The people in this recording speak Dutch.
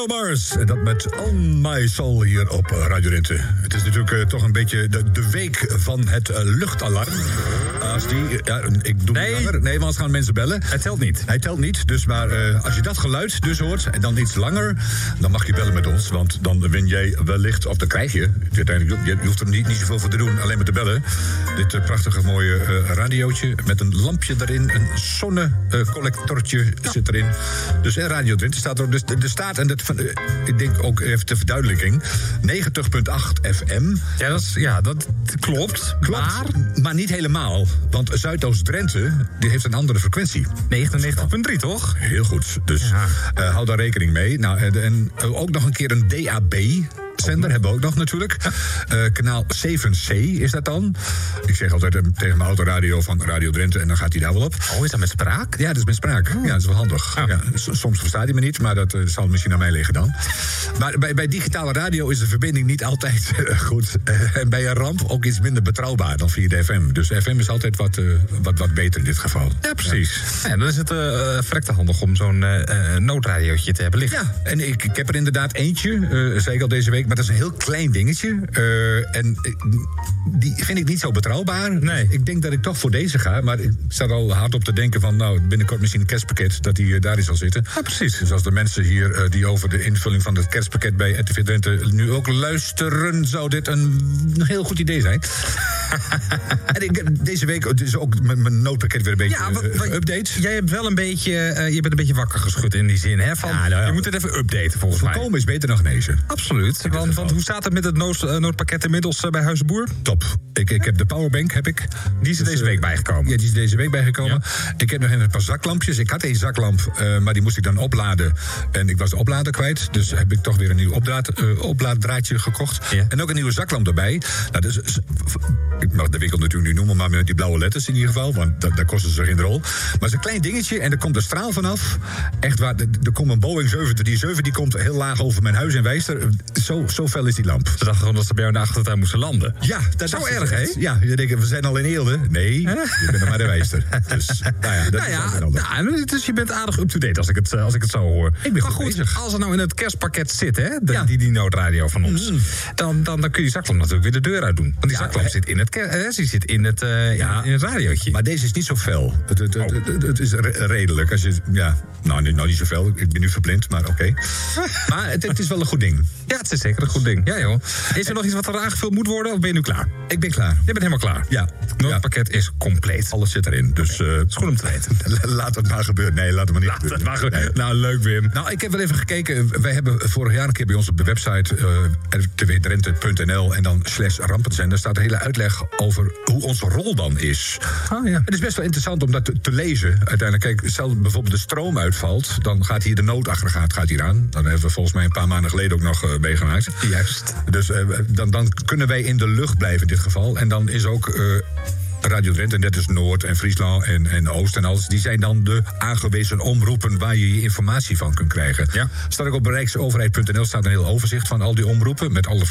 Bruno Mars. En dat met On My Soul hier op Radio Drenthe. Het is natuurlijk toch een beetje de week van het luchtalarm. Als die... Ja, ik doe niet langer. Nee, want anders gaan mensen bellen. Hij telt niet. Hij telt niet, dus maar als je dat geluid dus hoort en dan iets langer, dan mag je bellen met ons, want dan win jij wellicht, of dan krijg je, uiteindelijk, je hoeft er niet zoveel voor te doen, alleen maar te bellen. Dit prachtige mooie radiootje met een lampje erin, een zonnecollectortje zit erin. Dus Radio Drenthe staat er. Dus er staat, en dat, ik denk ook even ter verduidelijking, 90.8 FM. Ja, dat klopt. Maar niet helemaal, want Zuidoost-Drenthe die heeft een andere frequentie. 99.3, toch? Heel goed, dus hou daar rekening mee. Nou, en ook nog een keer een DAB-zender hebben we ook nog natuurlijk. Kanaal 7C is dat dan. Ik zeg altijd tegen mijn autoradio van Radio Drenthe en dan gaat hij daar wel op. Oh, is dat met spraak? Ja, dat is met spraak. Ja, dat is wel handig. Ja, soms verstaat hij me niet, maar dat zal misschien aan mij liggen dan. Maar bij digitale radio is de verbinding niet altijd goed. En bij een ramp ook iets minder betrouwbaar dan via de FM. Dus FM is altijd wat beter in dit geval. Ja, precies. Ja. En dan is het verrekte handig om zo'n noodradiootje te hebben liggen. Ja, en ik heb er inderdaad eentje, zei ik al deze week, maar dat is een heel klein dingetje. En die vind ik niet zo betrouwbaar. Nee. Ik denk dat ik toch voor deze ga, maar ik sta al hard op te denken van, nou, binnenkort misschien een kerstpakket, dat die daarin zal zitten. Ja, precies. Dus als de mensen hier die over de invulling van het kerstpakket bij RTV Drenthe nu ook luisteren, zou dit een heel goed idee zijn. En deze week is ook mijn noodpakket weer een beetje update. Jij hebt wel een beetje, je bent een beetje wakker geschud in die zin, hè? Van, je moet het even updaten, volgens mij. Voorkomen is beter dan genezen. Absoluut. Want hoe staat het met het noodpakket inmiddels bij Huis de Boer? Top. Ik heb de powerbank, Die is er deze week bijgekomen. Ja, die is deze week bijgekomen. Ja. Ik heb nog een paar zaklampjes. Ik had een zaklamp, maar die moest ik dan opladen. En ik was de oplader kwijt. Dus heb ik toch weer een nieuw oplaaddraadje gekocht. Ja. En ook een nieuwe zaklamp erbij. Nou, dus, ik mag de winkel natuurlijk niet noemen, maar met die blauwe letters in ieder geval. Want daar kosten ze geen rol. Maar het is een klein dingetje en er komt een straal vanaf. Echt waar, er komt een Boeing 737, die komt heel laag over mijn huis in Wijster. Zo fel is die lamp. Ze dachten gewoon dat ze bij jou in de achtertuin moesten landen. Ja, dat is zo erg, hè? Ja, je denkt, we zijn al in Eelde. Nee, je bent nog maar de Wijster. Dus, dus je bent aardig up-to-date als ik het zo hoor. Ik ben goed bezig. Als er nou in het kerstpakket zit, hè, die noodradio van ons, dan kun je die zaklamp natuurlijk weer de deur uit doen. Want die zaklamp zit in het radiootje. Maar deze is niet zo fel. Het is redelijk. Als je, niet zo fel. Ik ben nu verblind, maar oké. Maar het is wel een goed ding. Ja, het is zeker een goed ding. Ja, joh. Is er nog iets wat er aangevuld moet worden, of ben je nu klaar? Ik ben klaar. Je bent helemaal klaar? Ja. Het noodpakket is compleet. Alles zit erin. Dus het is goed om te weten. Laat het maar gebeuren. Nee, laat het maar niet gebeuren. Nee. Nou, leuk, Wim. Nou, ik heb wel even gekeken. Wij hebben vorig jaar een keer bij ons op de website rtwdrenthe.nl en dan /rampenzender staat een hele uitleg over hoe onze rol dan is. Oh, ja. Het is best wel interessant om dat te lezen. Uiteindelijk, kijk, stel bijvoorbeeld de stroom uitvalt, dan gaat hier de noodaggregaat aan. Dan hebben we volgens mij een paar maanden geleden ook nog meegemaakt. Juist. Dus dan kunnen wij in de lucht blijven in dit geval. En dan is ook Radio Drenthe, net als Noord en Friesland en Oost en alles, die zijn dan de aangewezen omroepen waar je informatie van kunt krijgen. Ja. Staat ook op rijksoverheid.nl staat een heel overzicht van al die omroepen met alle